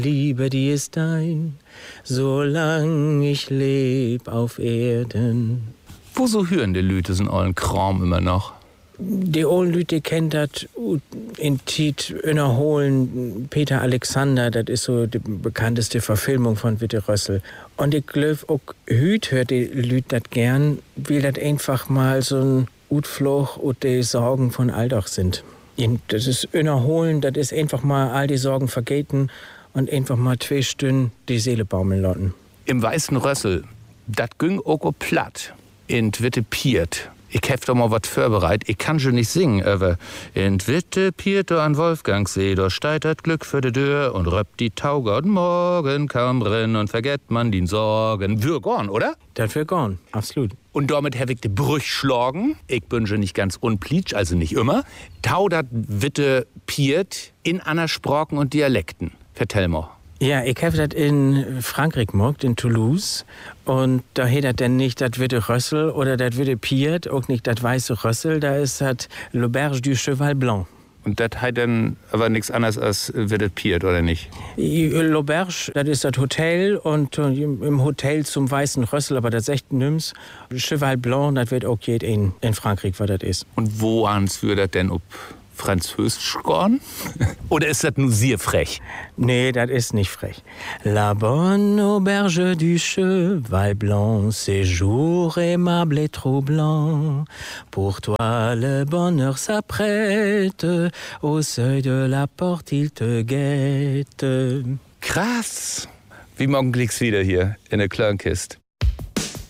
Liebe, die ist dein, solang ich leb auf Erden. Wo so hören die Leute so allen Kram immer noch? Die olden Leute kennt das in Tiet innerholen Peter Alexander, das ist so die bekannteste Verfilmung von Witte Rössel. Und ich glaube auch hüt hört die Leute das gern, weil das einfach mal so ein Utfluch und die Sorgen von Alltag sind. Und das ist innerholen, das ist einfach mal all die Sorgen vergeten und einfach mal 2 Stunden die Seele baumeln lassen. Im Weißen Rössel, das ging auch platt. In Witte Piert. Ich hab doch mal was vorbereitet. Ich kann schon nicht singen, aber in Witte Piert an Wolfgangsee, da steigt das Glück für die Tür und röppt die Tauger und morgen kam rennen und vergett man die Sorgen. Wir gorn, oder? Das wir gorn, absolut. Und damit hab ich die Brüch schlagen. Ich bin schon nicht ganz unplitsch, also nicht immer. Taudert Witte Piert in einer Sprachen und Dialekten. Vertell mal. Ja, ich habe das in Frankreich gemacht, in Toulouse. Und da hat das denn nicht das Witte Rössel oder das Witte Piert, auch nicht das Weiße Rössel, da ist das L'Auberge du Cheval Blanc. Und das hat dann aber nichts anderes als Witte Piert, oder nicht? L'Auberge, das ist das Hotel und im Hotel zum Weißen Rössel, aber das echt nimm's. Cheval Blanc, das wird auch jeder in Frankreich, was das ist. Und wo ans wird das denn ob Französisch gorn? Oder ist das nur sehr frech? Nee, das ist nicht frech. La bonne auberge du cheval blanc, séjour aimable et troublant. Pour toi le bonheur s'apprête, au seuil de la porte il te guette. Krass. Wie morgen liegt's wieder hier in der Klörnkist.